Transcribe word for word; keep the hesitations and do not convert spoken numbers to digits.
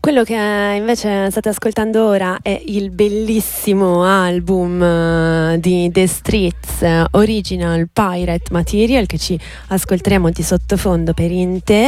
Quello che invece state ascoltando ora è il bellissimo album uh, di The Streets, uh, Original Pirate Material, che ci ascolteremo di sottofondo per in te.